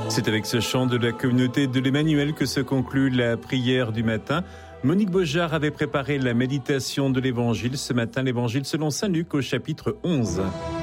C'est avec ce chant de la communauté de l'Emmanuel que se conclut la prière du matin. Monique Beaujard avait préparé la méditation de l'Évangile. Ce matin, l'Évangile selon saint Luc au chapitre 11.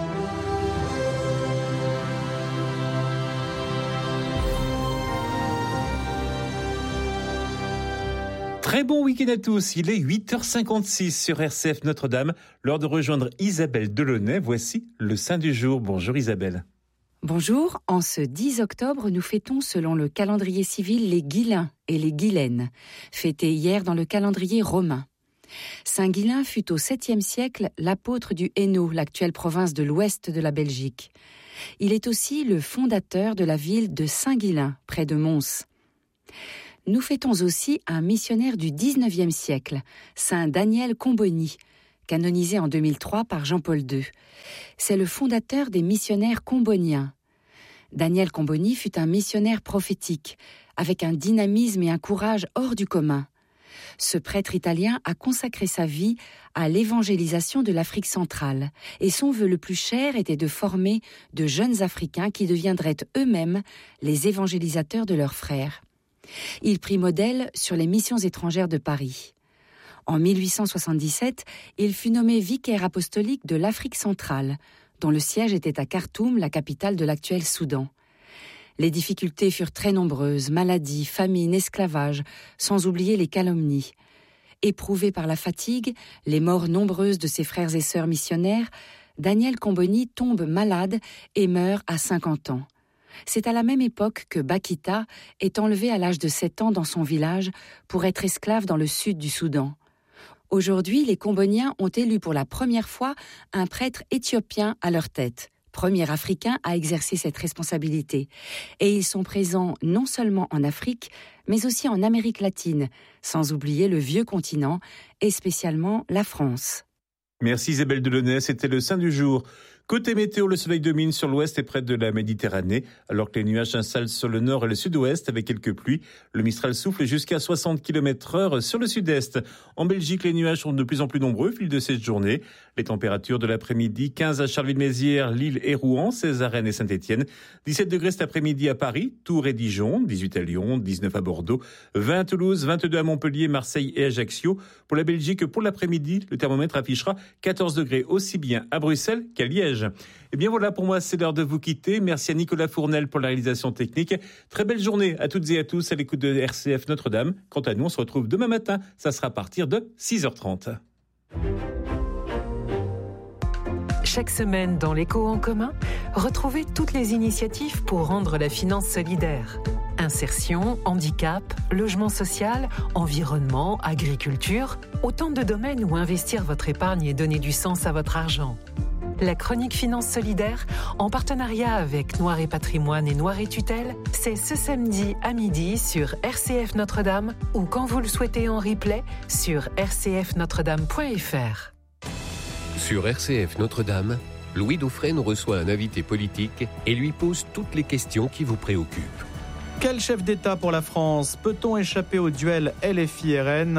Très bon week-end à tous, il est 8h56 sur RCF Notre-Dame. L'heure de rejoindre Isabelle Delaunay. Voici le Saint du jour. Bonjour Isabelle. Bonjour, en ce 10 octobre, nous fêtons selon le calendrier civil les Guilains et les Guilaines, fêtés hier dans le calendrier romain. Saint Guilain fut au 7e siècle l'apôtre du Hainaut, l'actuelle province de l'ouest de la Belgique. Il est aussi le fondateur de la ville de Saint-Guilain, près de Mons. Nous fêtons aussi un missionnaire du 19e siècle, Saint Daniel Comboni, canonisé en 2003 par Jean-Paul II. C'est le fondateur des missionnaires comboniens. Daniel Comboni fut un missionnaire prophétique, avec un dynamisme et un courage hors du commun. Ce prêtre italien a consacré sa vie à l'évangélisation de l'Afrique centrale, et son vœu le plus cher était de former de jeunes Africains qui deviendraient eux-mêmes les évangélisateurs de leurs frères. Il prit modèle sur les missions étrangères de Paris. En 1877, il fut nommé vicaire apostolique de l'Afrique centrale, dont le siège était à Khartoum, la capitale de l'actuel Soudan. Les difficultés furent très nombreuses, maladies, famine, esclavage, sans oublier les calomnies. Éprouvé par la fatigue, les morts nombreuses de ses frères et sœurs missionnaires, Daniel Comboni tombe malade et meurt à 50 ans. C'est à la même époque que Bakita est enlevé à l'âge de 7 ans dans son village pour être esclave dans le sud du Soudan. Aujourd'hui, les Comboniens ont élu pour la première fois un prêtre éthiopien à leur tête, premier Africain à exercer cette responsabilité. Et ils sont présents non seulement en Afrique, mais aussi en Amérique latine, sans oublier le vieux continent et spécialement la France. Merci Isabelle Delaunay, c'était le Saint du jour. Côté météo, le soleil domine sur l'ouest et près de la Méditerranée, alors que les nuages s'installent sur le nord et le sud-ouest avec quelques pluies. Le Mistral souffle jusqu'à 60 km/h sur le sud-est. En Belgique, les nuages sont de plus en plus nombreux au fil de cette journée. Les températures de l'après-midi, 15 à Charleville-Mézières, Lille et Rouen, 16 à Rennes et Saint-Étienne, 17 degrés cet après-midi à Paris, Tours et Dijon, 18 à Lyon, 19 à Bordeaux, 20 à Toulouse, 22 à Montpellier, Marseille et Ajaccio. Pour la Belgique, pour l'après-midi, le thermomètre affichera 14 degrés aussi bien à Bruxelles qu'à Liège. Et bien voilà, pour moi, c'est l'heure de vous quitter. Merci à Nicolas Fournel pour la réalisation technique. Très belle journée à toutes et à tous à l'écoute de RCF Notre-Dame. Quant à nous, on se retrouve demain matin. Ça sera à partir de 6h30. Chaque semaine dans l'Écho en commun, retrouvez toutes les initiatives pour rendre la finance solidaire. Insertion, handicap, logement social, environnement, agriculture, autant de domaines où investir votre épargne et donner du sens à votre argent. La chronique Finance Solidaire, en partenariat avec Noir et Patrimoine et Noir et Tutelle, c'est ce samedi à midi sur RCF Notre-Dame ou quand vous le souhaitez en replay sur rcfnotredame.fr. Sur RCF Notre-Dame, Louis Dauphren reçoit un invité politique et lui pose toutes les questions qui vous préoccupent. Quel chef d'État pour la France ? Peut-on échapper au duel LFI-RN ?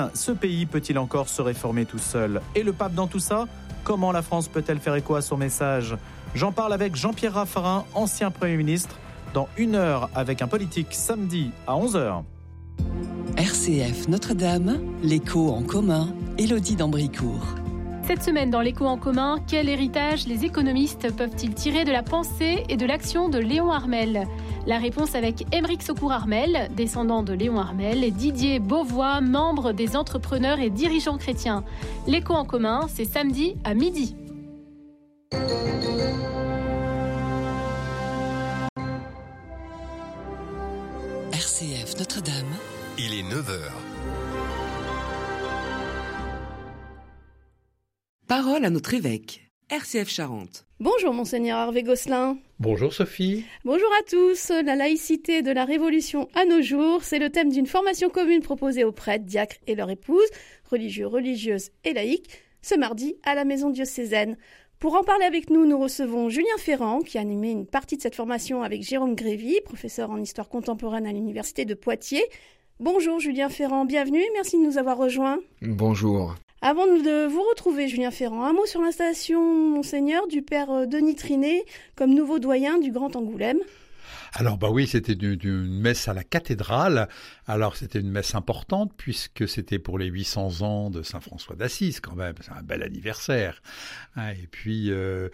Ce pays peut-il encore se réformer tout seul ? Et le pape dans tout ça ? Comment la France peut-elle faire écho à son message ? J'en parle avec Jean-Pierre Raffarin, ancien Premier ministre, dans 1 heure avec un politique samedi à 11h. RCF Notre-Dame, l'Écho en commun, Élodie d'Ambricourt. Cette semaine dans l'Écho en commun, quel héritage les économistes peuvent-ils tirer de la pensée et de l'action de Léon Harmel ? La réponse avec Aymeric Secours-Harmel, descendant de Léon Harmel, et Didier Beauvois, membre des entrepreneurs et dirigeants chrétiens. L'Écho en commun, c'est samedi à midi. RCF Notre-Dame. Il est 9h. Parole à notre évêque. RCF Charente. Bonjour Monseigneur Hervé Gosselin. Bonjour Sophie. Bonjour à tous. La laïcité de la Révolution à nos jours, c'est le thème d'une formation commune proposée aux prêtres, diacres et leurs épouses, religieux, religieuses et laïcs, ce mardi à la maison diocésaine. Pour en parler avec nous, nous recevons Julien Ferrand, qui a animé une partie de cette formation avec Jérôme Grévy, professeur en histoire contemporaine à l'université de Poitiers. Bonjour Julien Ferrand, bienvenue et merci de nous avoir rejoints. Bonjour. Avant de vous retrouver, Julien Ferrand, un mot sur l'installation, Monseigneur, du père Denis Trinet comme nouveau doyen du Grand Angoulême. Alors oui, c'était une messe à la cathédrale. Alors c'était une messe importante puisque c'était pour les 800 ans de Saint François d'Assise quand même. C'est un bel anniversaire. Et puis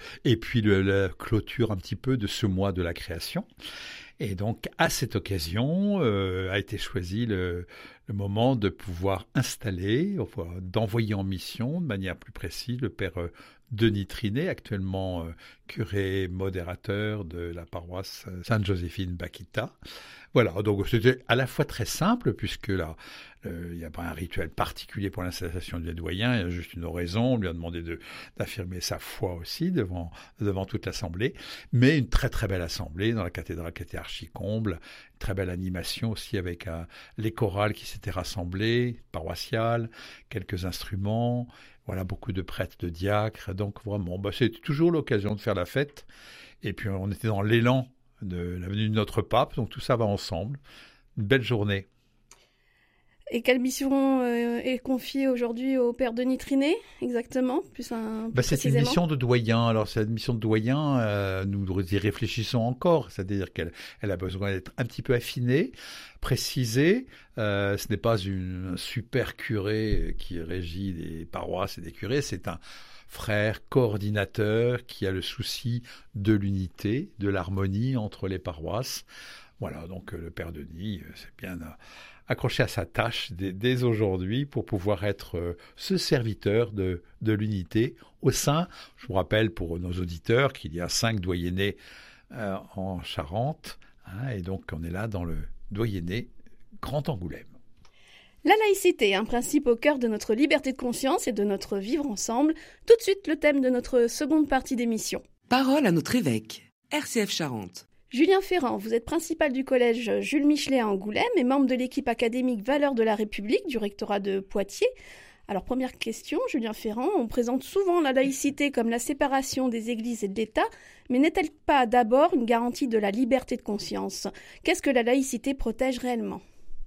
la clôture un petit peu de ce mois de la création. Et donc à cette occasion a été choisi le moment de pouvoir installer, d'envoyer en mission de manière plus précise le père Denis Trinet, actuellement curé modérateur de la paroisse Sainte-Joséphine-Bakita. Voilà, donc c'était à la fois très simple, puisque là, il n'y a pas un rituel particulier pour l'installation du doyen, il y a juste une oraison, on lui a demandé d'affirmer sa foi aussi devant toute l'assemblée, mais une très très belle assemblée dans la cathédrale qui était archi-comble, une très belle animation aussi avec les chorales qui s'étaient rassemblées, paroissiales, quelques instruments, voilà, beaucoup de prêtres, de diacres, donc vraiment, c'était toujours l'occasion de faire la fête, et puis on était dans l'élan de la venue de notre pape, donc tout ça va ensemble, une belle journée. Et quelle mission est confiée aujourd'hui au père Denis Trinet, exactement, c'est une mission de doyen. Alors, cette mission de doyen, nous y réfléchissons encore. C'est-à-dire qu'elle a besoin d'être un petit peu affinée, précisée. Ce n'est pas un super curé qui régit des paroisses et des curés. C'est un frère coordinateur qui a le souci de l'unité, de l'harmonie entre les paroisses. Voilà, donc le père Denis, c'est bien accroché à sa tâche dès aujourd'hui pour pouvoir être ce serviteur de l'unité au sein, je vous rappelle pour nos auditeurs qu'il y a 5 doyennés en Charente, et donc on est là dans le doyenné Grand Angoulême. La laïcité, un principe au cœur de notre liberté de conscience et de notre vivre ensemble. Tout de suite, le thème de notre seconde partie d'émission. Parole à notre évêque, RCF Charente. Julien Ferrand, vous êtes principal du collège Jules Michelet à Angoulême et membre de l'équipe académique Valeurs de la République du rectorat de Poitiers. Alors première question, Julien Ferrand, on présente souvent la laïcité comme la séparation des églises et de l'État, mais n'est-elle pas d'abord une garantie de la liberté de conscience ? Qu'est-ce que la laïcité protège réellement ?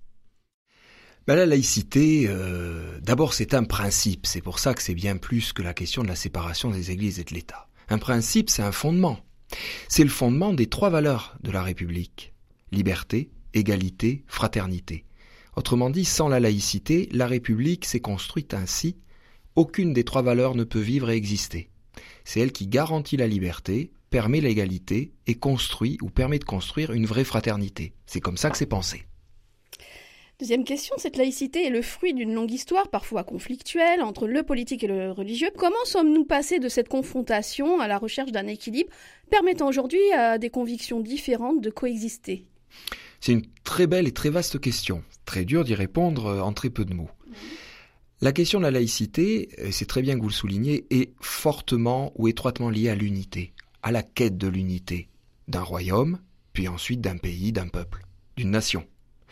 La laïcité, d'abord c'est un principe, c'est pour ça que c'est bien plus que la question de la séparation des églises et de l'État. Un principe, c'est un fondement. C'est le fondement des 3 valeurs de la République. Liberté, égalité, fraternité. Autrement dit, sans la laïcité, la République s'est construite ainsi. Aucune des 3 valeurs ne peut vivre et exister. C'est elle qui garantit la liberté, permet l'égalité et construit ou permet de construire une vraie fraternité. C'est comme ça que c'est pensé. Deuxième question, cette laïcité est le fruit d'une longue histoire, parfois conflictuelle, entre le politique et le religieux. Comment sommes-nous passés de cette confrontation à la recherche d'un équilibre permettant aujourd'hui à des convictions différentes de coexister ? C'est une très belle et très vaste question, très dur d'y répondre en très peu de mots. La question de la laïcité, c'est très bien que vous le soulignez, est fortement ou étroitement liée à l'unité, à la quête de l'unité d'un royaume, puis ensuite d'un pays, d'un peuple, d'une nation.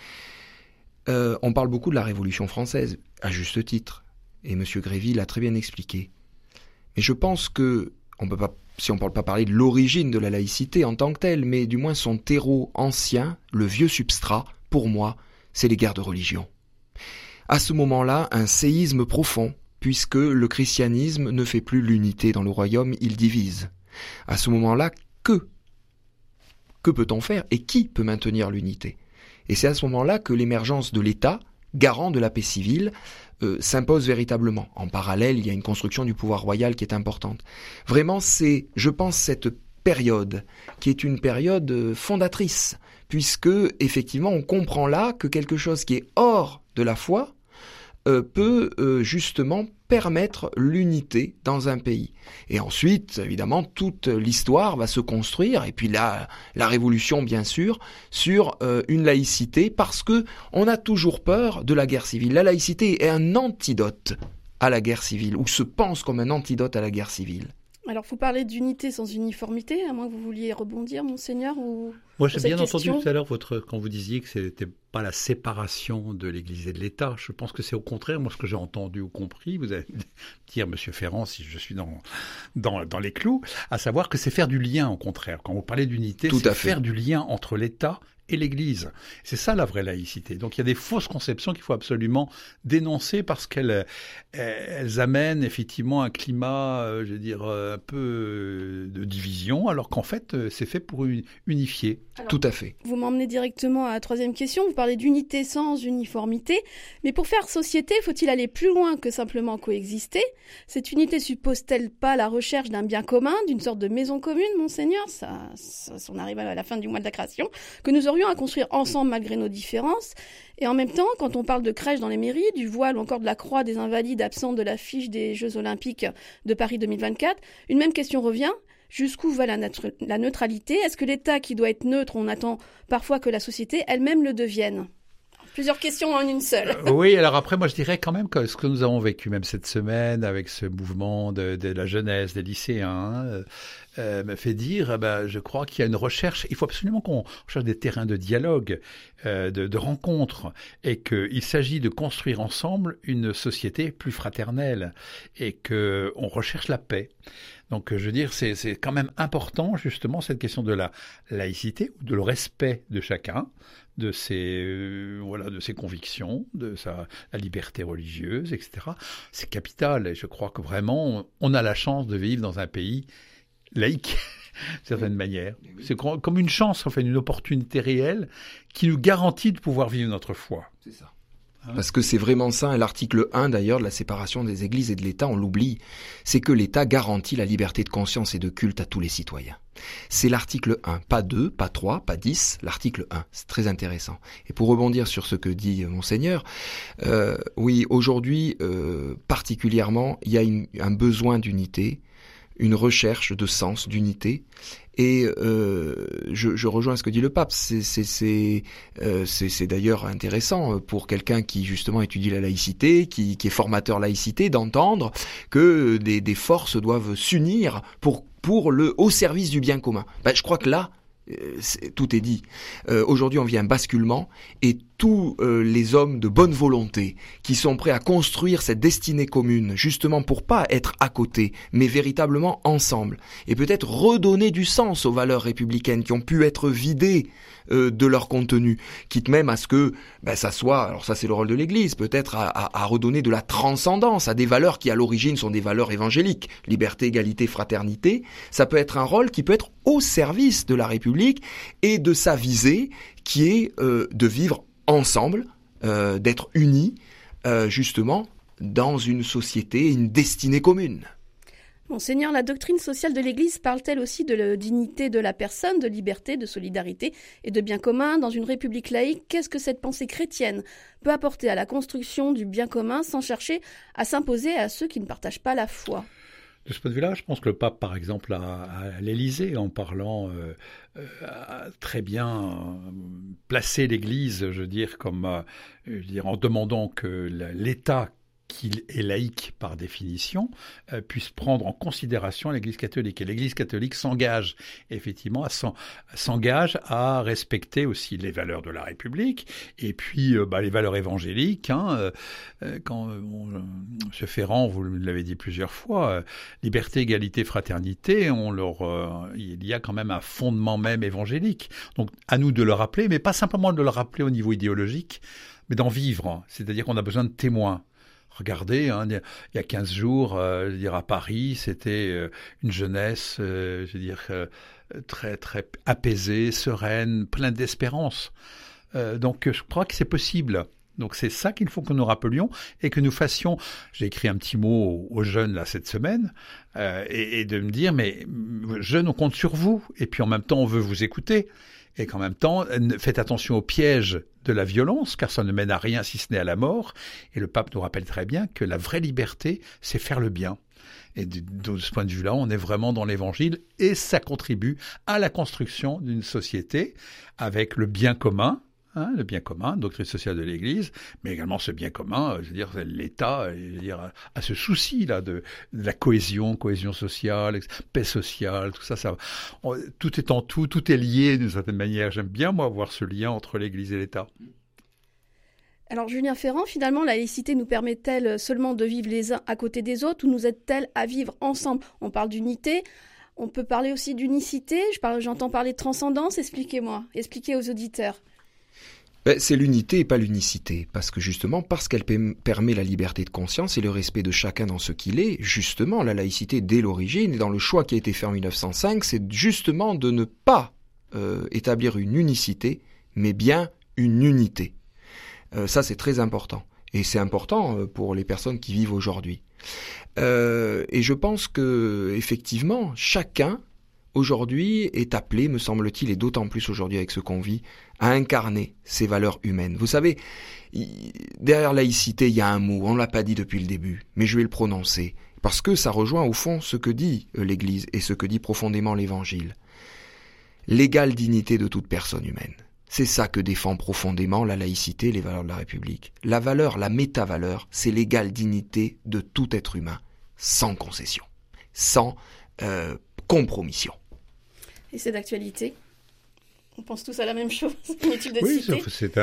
On parle beaucoup de la Révolution française, à juste titre, et M. Grévy l'a très bien expliqué. Mais je pense que, on peut pas, si on ne parle pas parler de l'origine de la laïcité en tant que telle, mais du moins son terreau ancien, le vieux substrat, pour moi, c'est les guerres de religion. À ce moment-là, un séisme profond, puisque le christianisme ne fait plus l'unité dans le royaume, il divise. À ce moment-là, que peut-on faire et qui peut maintenir l'unité ? Et c'est à ce moment-là que l'émergence de l'État, garant de la paix civile, s'impose véritablement. En parallèle, il y a une construction du pouvoir royal qui est importante. Vraiment, c'est, je pense, cette période qui est une période fondatrice, puisque, effectivement, on comprend là que quelque chose qui est hors de la foi peut justement permettre l'unité dans un pays. Et ensuite, évidemment, toute l'histoire va se construire, et puis la révolution, bien sûr, sur une laïcité, parce que on a toujours peur de la guerre civile. La laïcité est un antidote à la guerre civile, ou se pense comme un antidote à la guerre civile. Alors, vous parlez d'unité sans uniformité, à moins que vous vouliez rebondir, monseigneur, ou... Moi, j'ai bien entendu tout à l'heure quand vous disiez que ce n'était pas la séparation de l'Église et de l'État. Je pense que c'est au contraire, moi, ce que j'ai entendu ou compris, vous allez dire, Monsieur Ferrand, si je suis dans les clous, à savoir que c'est faire du lien, au contraire. Quand vous parlez d'unité, c'est faire du lien entre l'État et l'Église. C'est ça la vraie laïcité. Donc il y a des fausses conceptions qu'il faut absolument dénoncer parce qu'elles amènent effectivement un climat, un peu de division, alors qu'en fait c'est fait pour unifier. Alors, tout à fait. Vous m'emmenez directement à la troisième question. Vous parlez d'unité sans uniformité. Mais pour faire société, faut-il aller plus loin que simplement coexister ? Cette unité suppose-t-elle pas la recherche d'un bien commun, d'une sorte de maison commune, Monseigneur ? Ça, on arrive à la fin du mois de la création, que nous aurions à construire ensemble malgré nos différences. Et en même temps, quand on parle de crèches dans les mairies, du voile ou encore de la croix des invalides absents de l'affiche des Jeux Olympiques de Paris 2024, une même question revient. Jusqu'où va la neutralité ? Est-ce que l'État qui doit être neutre, on attend parfois que la société elle-même le devienne ? Plusieurs questions en une seule. Oui, alors après, moi je dirais quand même que ce que nous avons vécu même cette semaine avec ce mouvement de la jeunesse, des lycéens, me fait dire, je crois qu'il y a une recherche, il faut absolument qu'on cherche des terrains de dialogue, de rencontres, et qu'il s'agit de construire ensemble une société plus fraternelle, et qu'on recherche la paix. Donc, je veux dire, c'est quand même important, justement, cette question de la laïcité, de le respect de chacun, de ses convictions, de la liberté religieuse, etc. C'est capital, et je crois que vraiment, on a la chance de vivre dans un pays laïque, d'une certaine manière. C'est comme une chance, en fait, une opportunité réelle qui nous garantit de pouvoir vivre notre foi. C'est ça. Parce que c'est vraiment ça, l'article 1 d'ailleurs de la séparation des églises et de l'État, on l'oublie, c'est que l'État garantit la liberté de conscience et de culte à tous les citoyens. C'est l'article 1, pas 2, pas 3, pas 10, l'article 1, c'est très intéressant. Et pour rebondir sur ce que dit Monseigneur, oui, aujourd'hui, particulièrement, il y a un besoin d'unité, une recherche de sens, d'unité, et je rejoins ce que dit le pape. C'est d'ailleurs intéressant pour quelqu'un qui justement étudie la laïcité, qui est formateur laïcité, d'entendre que des forces doivent s'unir au service du bien commun. Je crois que là, tout est dit. Aujourd'hui, on vit un basculement et tous les hommes de bonne volonté qui sont prêts à construire cette destinée commune, justement pour pas être à côté, mais véritablement ensemble, et peut-être redonner du sens aux valeurs républicaines qui ont pu être vidées de leur contenu, quitte même à ce que ça soit, alors ça c'est le rôle de l'Église, peut-être à redonner de la transcendance à des valeurs qui à l'origine sont des valeurs évangéliques, liberté, égalité, fraternité. Ça peut être un rôle qui peut être au service de la République et de sa visée qui est de vivre ensemble, d'être unis justement dans une société, une destinée commune. Monseigneur, la doctrine sociale de l'Église parle-t-elle aussi de la dignité de la personne, de liberté, de solidarité et de bien commun dans une république laïque ? Qu'est-ce que cette pensée chrétienne peut apporter à la construction du bien commun sans chercher à s'imposer à ceux qui ne partagent pas la foi ? De ce point de vue-là, je pense que le pape, par exemple, à l'Élysée, en parlant a très bien placé l'Église, en demandant que l'État qui est laïque par définition, puisse prendre en considération l'Église catholique. Et l'Église catholique s'engage effectivement à respecter aussi les valeurs de la République et puis les valeurs évangéliques. Quand M. Ferrand, vous l'avez dit plusieurs fois, liberté, égalité, fraternité, il y a quand même un fondement même évangélique. Donc à nous de le rappeler, mais pas simplement de le rappeler au niveau idéologique, mais d'en vivre. C'est-à-dire qu'on a besoin de témoins. Regardez, il y a 15 jours, à Paris, c'était une jeunesse, très très apaisée, sereine, pleine d'espérance. Donc je crois que c'est possible. Donc c'est ça qu'il faut que nous rappelions et que nous fassions. J'ai écrit un petit mot aux jeunes là cette semaine et de me dire mais jeunes, on compte sur vous et puis en même temps on veut vous écouter. Et qu'en même temps, faites attention aux pièges de la violence, car ça ne mène à rien si ce n'est à la mort. Et le pape nous rappelle très bien que la vraie liberté, c'est faire le bien. Et de ce point de vue-là, on est vraiment dans l'Évangile et ça contribue à la construction d'une société avec le bien commun. Le bien commun, doctrine sociale de l'Église, mais également ce bien commun, l'État, a ce souci là de la cohésion sociale, paix sociale, tout ça, tout est en tout est lié d'une certaine manière. J'aime bien moi voir ce lien entre l'Église et l'État. Alors Julien Ferrand, finalement, la laïcité nous permet-elle seulement de vivre les uns à côté des autres ou nous aide-t-elle à vivre ensemble ? On parle d'unité. On peut parler aussi d'unicité, j'entends parler de transcendance, expliquez-moi, expliquez aux auditeurs. C'est l'unité et pas l'unicité, parce qu'elle permet la liberté de conscience et le respect de chacun dans ce qu'il est, justement, la laïcité dès l'origine, et dans le choix qui a été fait en 1905, c'est justement de ne pas établir une unicité, mais bien une unité. Ça, c'est très important, et c'est important pour les personnes qui vivent aujourd'hui. Et je pense que, effectivement, chacun, aujourd'hui, est appelé, me semble-t-il, et d'autant plus aujourd'hui avec ce qu'on vit, à incarner ces valeurs humaines. Vous savez, derrière laïcité, il y a un mot, on ne l'a pas dit depuis le début, mais je vais le prononcer, parce que ça rejoint au fond ce que dit l'Église et ce que dit profondément l'Évangile. L'égale dignité de toute personne humaine. C'est ça que défend profondément la laïcité et les valeurs de la République. La valeur, la méta-valeur, c'est l'égale dignité de tout être humain, sans concession, sans compromission. Et c'est d'actualité. On pense tous à la même chose. Inutile de oui, citer. c'est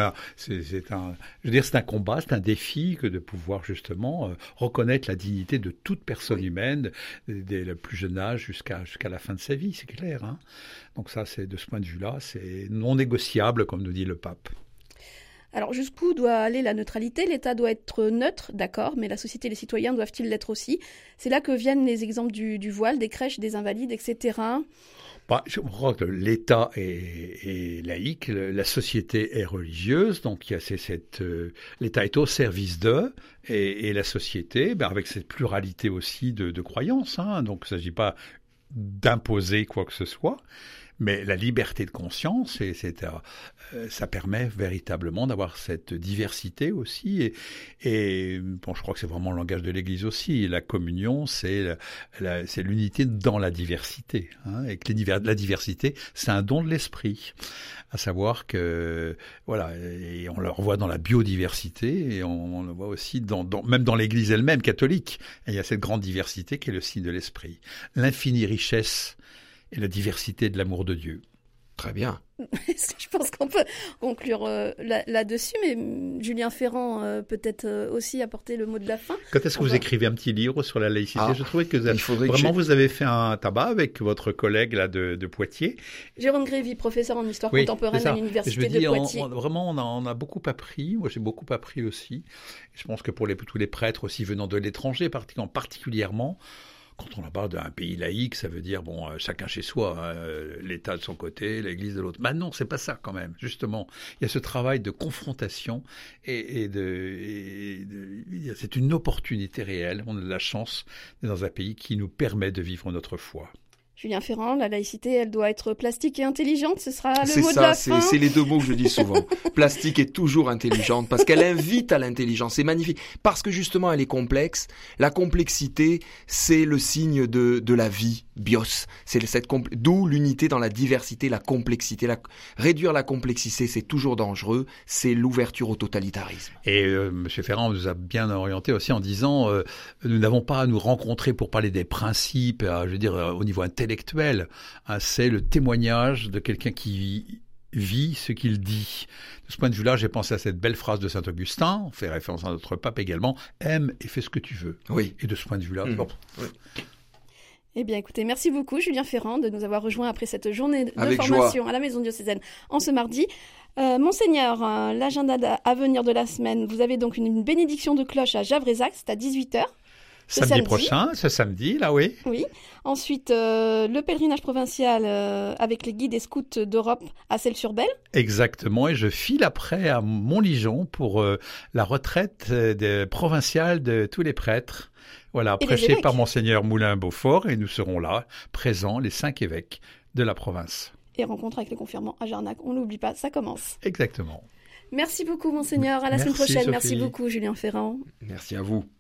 un combat, c'est un défi que de pouvoir justement reconnaître la dignité de toute personne humaine, dès le plus jeune âge jusqu'à la fin de sa vie, c'est clair. Hein. Donc ça, c'est de ce point de vue-là, c'est non négociable, comme nous dit le pape. Alors jusqu'où doit aller la neutralité ? L'État doit être neutre, d'accord, mais la société et les citoyens doivent-ils l'être aussi ? C'est là que viennent les exemples du voile, des crèches, des invalides, etc. Je crois que l'État est laïque, la société est religieuse, donc l'État est au service d'eux, et la société, avec cette pluralité aussi de croyances, hein, donc il ne s'agit pas d'imposer quoi que ce soit, mais la liberté de conscience, ça permet véritablement d'avoir cette diversité aussi. Et je crois que c'est vraiment le langage de l'Église aussi. La communion, c'est l'unité dans la diversité. Hein, et que la diversité, c'est un don de l'esprit. À savoir que, voilà, et on le revoit dans la biodiversité, et on le voit aussi même dans l'Église elle-même, catholique. Et il y a cette grande diversité qui est le signe de l'esprit. L'infinie richesse et la diversité de l'amour de Dieu. Très bien. Je pense qu'on peut conclure là-dessus, mais Julien Ferrand peut-être aussi apporter le mot de la fin. Quand est-ce que vous écrivez un petit livre sur la laïcité ? Je trouvais que vous avez fait un tabac avec votre collègue là de Poitiers. Jérôme Grévy, professeur en histoire contemporaine à l'université de Poitiers. Vraiment, on a beaucoup appris. Moi, j'ai beaucoup appris aussi. Je pense que pour tous les prêtres aussi venant de l'étranger, particulièrement. Quand on parle d'un pays laïque, ça veut dire, chacun chez soi, hein, l'État de son côté, l'Église de l'autre. Non, c'est pas ça quand même, justement. Il y a ce travail de confrontation c'est une opportunité réelle. On a de la chance d'être dans un pays qui nous permet de vivre notre foi. Julien Ferrand, la laïcité, elle doit être plastique et intelligente, ce sera le mot de la fin. C'est les deux mots que je dis souvent. Plastique est toujours intelligente parce qu'elle invite à l'intelligence, c'est magnifique. Parce que justement, elle est complexe. La complexité, c'est le signe de la vie, bios. D'où l'unité dans la diversité, la complexité. Réduire la complexité, c'est toujours dangereux. C'est l'ouverture au totalitarisme. Et M. Ferrand nous a bien orienté aussi en disant nous n'avons pas à nous rencontrer pour parler des principes, au niveau intellectuel. C'est le témoignage de quelqu'un qui vit ce qu'il dit. De ce point de vue-là, j'ai pensé à cette belle phrase de Saint-Augustin, on fait référence à notre pape également, « Aime et fais ce que tu veux ». Oui. Et de ce point de vue-là, Oui. Eh bien, écoutez, merci beaucoup, Julien Ferrand, de nous avoir rejoints après cette journée de Avec formation joie. à la Maison diocésaine en ce mardi. Monseigneur, l'agenda à venir de la semaine, vous avez donc une bénédiction de cloche à Javrézac, c'est à 18h. Samedi prochain, ce samedi, là, oui. Oui. Ensuite, le pèlerinage provincial avec les guides et scouts d'Europe à Celles-sur-Belle. Exactement. Et je file après à Montligeon pour la retraite provinciale de tous les prêtres. Voilà, prêchée par Monseigneur Moulin-Beaufort. Et nous serons là, présents, les 5 évêques de la province. Et rencontre avec les confirmants à Jarnac. On n'oublie pas, ça commence. Exactement. Merci beaucoup, Monseigneur. À la semaine prochaine. Sophie. Merci beaucoup, Julien Ferrand. Merci à vous.